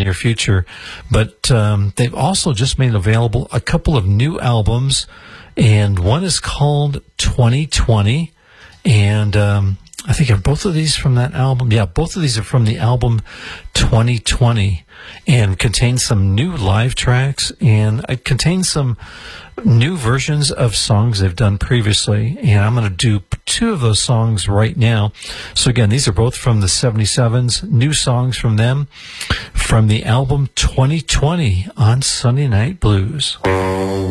near future. But they've also just made available a couple of new albums, and one is called 2020, and I think are both of these from that album? Yeah, both of these are from the album 2020, and contains some new live tracks, and it contains some new versions of songs they've done previously, and I'm going to do two of those songs right now. So again, these are both from the 77s, new songs from them, from the album 2020 on Sunday Night Blues.